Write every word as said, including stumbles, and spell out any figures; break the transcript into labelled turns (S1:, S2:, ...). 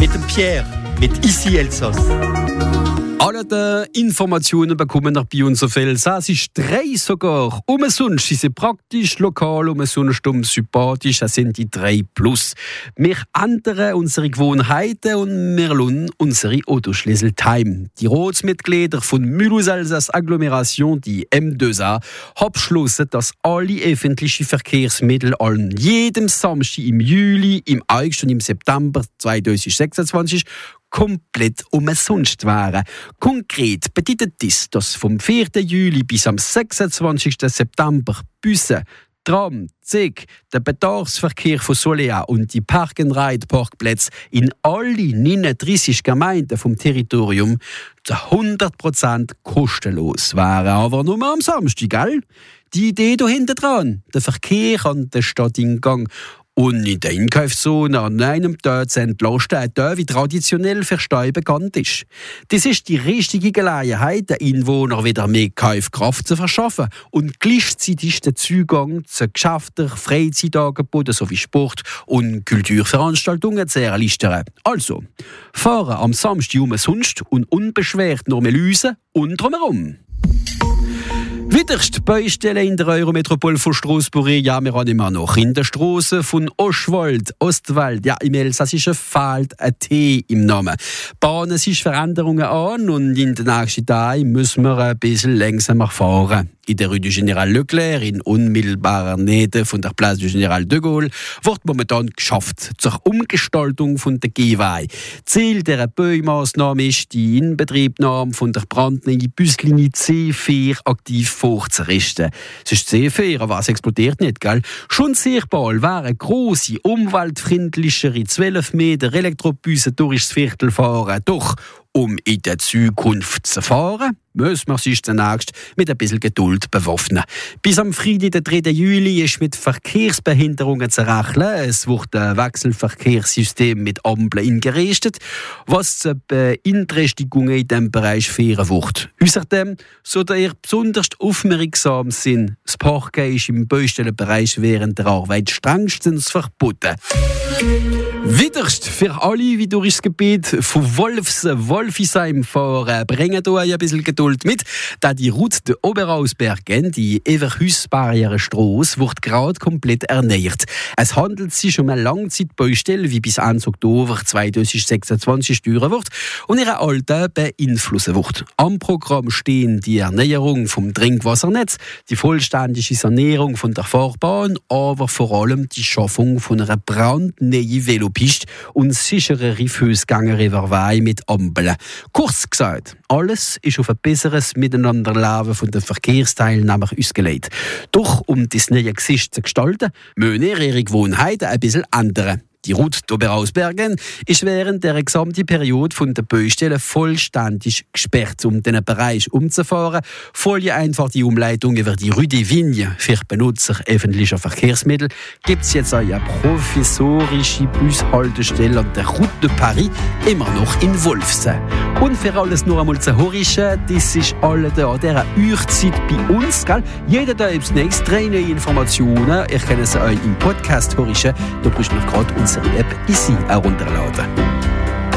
S1: mit dem Pierre, mit Ici Elsass.
S2: Alle die Informationen bekommen nach bei uns auf Elsassisch drei sogar. Umsonst sind sie praktisch, lokal, umsonst um sympathisch. Das sind die drei Plus. Wir ändern unsere Gewohnheiten und wir lassen unsere Autoschlüssel time. Die Ratsmitglieder von Mulhouse Elsass Agglomeration, die M zwei A, haben beschlossen, dass alle öffentlichen Verkehrsmittel an jedem Samstag im Juli, im August und im September zweitausendsechsundzwanzig komplett umsonst wären. Konkret bedeutet das, dass vom vierten Juli bis am sechsundzwanzigsten September Busse, Tram, Zug, der Bedarfsverkehr von Solea und die Park-and-Ride-Parkplätze in alle neununddreißig Gemeinden vom Territorium zu hundert Prozent kostenlos wären. Aber nur am Samstag, gell? Die Idee dahinter dran, der Verkehr an der Stadteingang und in der Einkaufszone an einem Tag zu entlasten, ein Tag, wie traditionell für Steuern bekannt ist. Das ist die richtige Gelegenheit, den Einwohnern wieder mehr Kaufkraft zu verschaffen und gleichzeitig den Zugang zu Geschäften, Freizeitangeboten sowie Sport- und Kulturveranstaltungen zu erleichtern. Also, fahren am Samstag umsonst und unbeschwert nur Melüse und drumherum. Wiederst Baustelle in der Eurometropole von Strasbourg, ja, wir haben immer noch in der Straße von Oschwald, Ostwald, ja, im Elsassischen fehlt ein T im Namen. Bahnen sich Veränderungen an und in den nächsten Tagen müssen wir ein bisschen langsamer fahren. In der Rue du Général Leclerc, in unmittelbarer Nähe von der Place du Général de Gaulle, wird momentan geschafft zur Umgestaltung von der Gehwege. Ziel dieser Baumaßnahme ist die Inbetriebnahme von der brandneuen Buslinie C vier aktiv vorzurichten. Es ist C vier, aber es explodiert nicht, gell? Schon sehr bald wären grosse, umweltfreundlichere zwölf Meter Elektrobusse durch das Viertel fahren. Doch um in der Zukunft zu fahren, muss man sich zunächst mit ein bisschen Geduld bewaffnen. Bis am Freitag, den dritten Juli, ist mit Verkehrsbehinderungen zu rechnen. Es wird ein Wechselverkehrssystem mit Ampeln eingerichtet, was zu Beeinträchtigungen in diesem Bereich führen wird. Außerdem sollte ihr besonders aufmerksam sein. Das Parken ist im Baustellenbereich während der Arbeit strengstens verboten. Widerst für alle, wie durch das Gebiet von Wolfs Wolfisheim fahren, bringen hier ein bisschen Geduld mit, da die Route de Oberausbergen, die Everhus-Barriere Strasse, wird gerade komplett erneuert. Es handelt sich um eine Langzeitbaustelle, wie bis Ende Oktober zweitausendsechsundzwanzig dauern wird und ihre Alter beeinflussen wird. Am Programm stehen die Erneuerung vom Trinkwassernetz, die vollständige Sanierung von der Fahrbahn, aber vor allem die Schaffung von einer brandneuen Velopiste und sicherere Fußgänger über Weih mit Ampeln. Kurz gesagt, alles ist auf ein besseres Miteinanderleben von den Verkehrsteilnehmern ausgelegt. Doch um das neue Gesicht zu gestalten, müssen ihre Gewohnheiten ein bisschen ändern. Die Route d'Oberausbergen ist während der gesamten Periode von der Baustelle vollständig gesperrt. Um diesen Bereich umzufahren, folge einfach die Umleitung über die Rue des Vignes. Für Benutzer öffentlicher Verkehrsmittel gibt es jetzt eine provisorische Bushaltestelle an der Route de Paris, immer noch in Wolfsen. Und für alles nur einmal zu horchen, das ist alle da an dieser Uhrzeit bei uns. Gell? Jeder da ist nächstes drei neue Informationen. Ihr könnt sie euch im Podcast horchen. Da braucht ihr noch gerade unsere App Ici herunterladen.